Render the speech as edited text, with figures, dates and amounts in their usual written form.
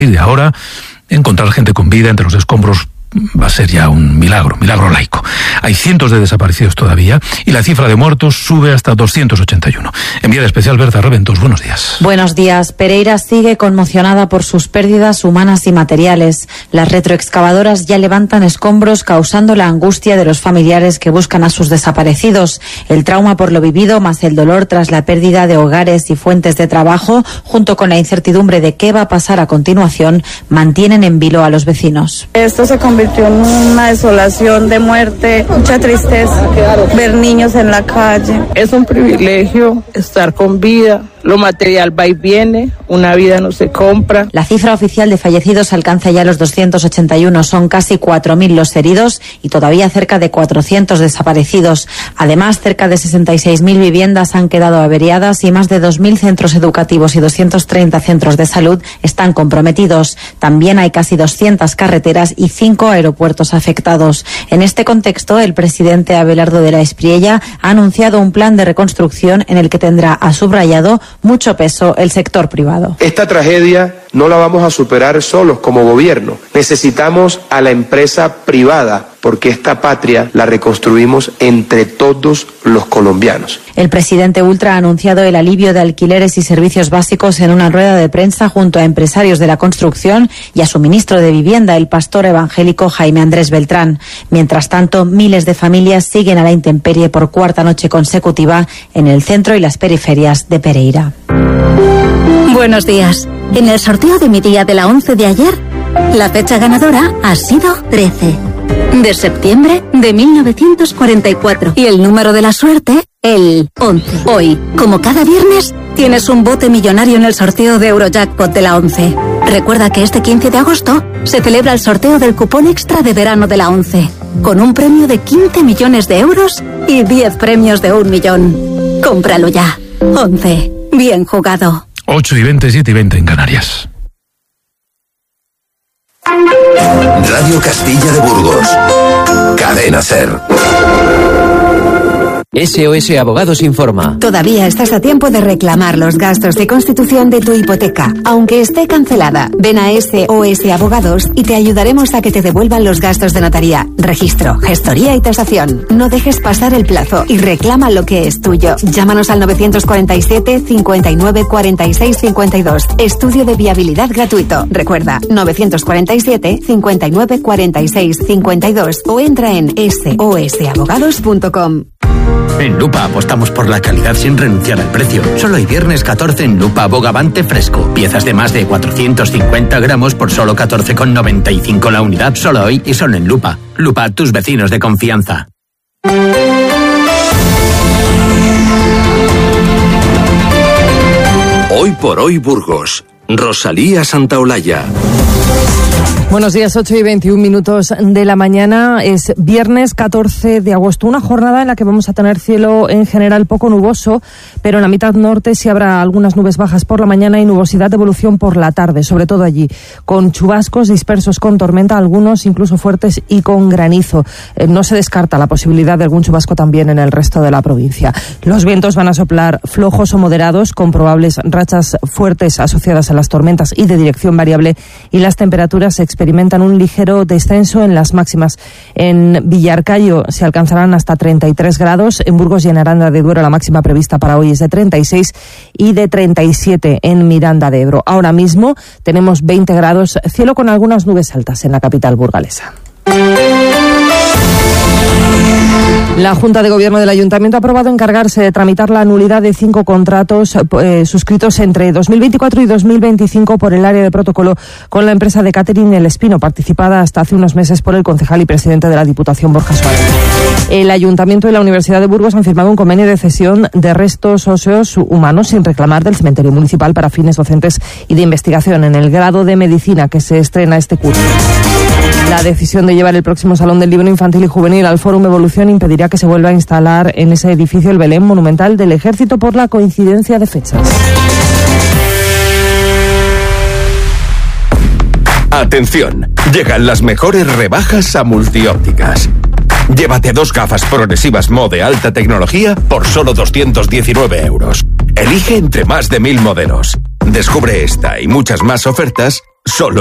de ahora, encontrar gente con vida entre los escombros va a ser ya un milagro laico. Hay cientos de desaparecidos todavía y la cifra de muertos sube hasta 281. Enviada especial Berta Raventós, buenos días. Buenos días. Pereira sigue conmocionada por sus pérdidas humanas y materiales. Las retroexcavadoras ya levantan escombros causando la angustia de los familiares que buscan a sus desaparecidos. El trauma por lo vivido más el dolor tras la pérdida de hogares y fuentes de trabajo, junto con la incertidumbre de qué va a pasar a continuación, mantienen en vilo a los vecinos. Esto se convirtió en una desolación de muerte, mucha tristeza, ver niños en la calle. Es un privilegio estar con vida. Lo material va y viene, una vida no se compra. La cifra oficial de fallecidos alcanza ya los 281, son casi 4.000 los heridos y todavía cerca de 400 desaparecidos. Además, cerca de 66.000 viviendas han quedado averiadas y más de 2.000 centros educativos y 230 centros de salud están comprometidos. También hay casi 200 carreteras y 5 aeropuertos afectados. En este contexto, el presidente Abelardo de la Espriella ha anunciado un plan de reconstrucción en el que tendrá, ha subrayado, mucho peso el sector privado. Esta tragedia no la vamos a superar solos como gobierno. Necesitamos a la empresa privada porque esta patria la reconstruimos entre todos los colombianos. El presidente Ultra ha anunciado el alivio de alquileres y servicios básicos en una rueda de prensa junto a empresarios de la construcción y a su ministro de Vivienda, el pastor evangélico Jaime Andrés Beltrán. Mientras tanto, miles de familias siguen a la intemperie por cuarta noche consecutiva en el centro y las periferias de Pereira. Buenos días. En el sorteo de mi día de la 11 de ayer, la fecha ganadora ha sido 13 de septiembre de 1944 y el número de la suerte, el 11. Hoy, como cada viernes, tienes un bote millonario en el sorteo de Eurojackpot de la 11. Recuerda que este 15 de agosto se celebra el sorteo del cupón extra de verano de la 11, con un premio de 15 millones de euros y 10 premios de 1 millón. Cómpralo ya. 11. Bien jugado. 8:20, 7:20 en Canarias. Radio Castilla de Burgos. Cadena SER. SOS Abogados informa. Todavía estás a tiempo de reclamar los gastos de constitución de tu hipoteca, aunque esté cancelada. Ven a SOS Abogados y te ayudaremos a que te devuelvan los gastos de notaría, registro, gestoría y tasación. No dejes pasar el plazo y reclama lo que es tuyo. Llámanos al 947 59 46 52. Estudio de viabilidad gratuito. Recuerda, 947 59 46 52 o entra en sosabogados.com. En Lupa apostamos por la calidad sin renunciar al precio. Solo hay viernes 14 en Lupa Bogavante fresco. Piezas de más de 450 gramos por solo 14,95 la unidad. Solo hoy y solo en Lupa. Lupa, tus vecinos de confianza. Hoy por hoy Burgos. Rosalía Santaolalla. Buenos días, 8:21 de la mañana. Es viernes 14 de agosto, una jornada en la que vamos a tener cielo en general poco nuboso, pero en la mitad norte sí habrá algunas nubes bajas por la mañana y nubosidad de evolución por la tarde, sobre todo allí, con chubascos dispersos con tormenta, algunos incluso fuertes y con granizo. No se descarta la posibilidad de algún chubasco también en el resto de la provincia. Los vientos van a soplar flojos o moderados, con probables rachas fuertes asociadas a las tormentas y de dirección variable, y las temperaturas se experimentan un ligero descenso en las máximas. En Villarcayo se alcanzarán hasta 33 grados, en Burgos y en Aranda de Duero la máxima prevista para hoy es de 36 y de 37 en Miranda de Ebro. Ahora mismo tenemos 20 grados, cielo con algunas nubes altas en la capital burgalesa. La Junta de Gobierno del Ayuntamiento ha aprobado encargarse de tramitar la nulidad de 5 contratos suscritos entre 2024 y 2025 por el área de protocolo con la empresa de catering El Espino, participada hasta hace unos meses por el concejal y presidente de la Diputación, Borja Suárez. El Ayuntamiento y la Universidad de Burgos han firmado un convenio de cesión de restos óseos humanos sin reclamar del cementerio municipal para fines docentes y de investigación en el grado de medicina que se estrena este curso. La decisión de llevar el próximo Salón del Libro Infantil y Juvenil al Fórum Evolución impedirá que se vuelva a instalar en ese edificio el Belén monumental del Ejército por la coincidencia de fechas. Atención, llegan las mejores rebajas a Multiópticas. Llévate 2 gafas progresivas Mo de alta tecnología por solo 219 euros. Elige entre más de 1000 modelos. Descubre esta y muchas más ofertas Solo